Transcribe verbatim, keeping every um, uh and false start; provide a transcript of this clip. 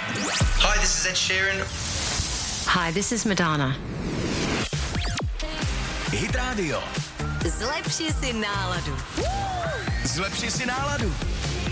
Hi, this is Ed Sheeran. Hi, this is Madonna. Hit Radio. Zlepši si náladu. Zlepši si náladu.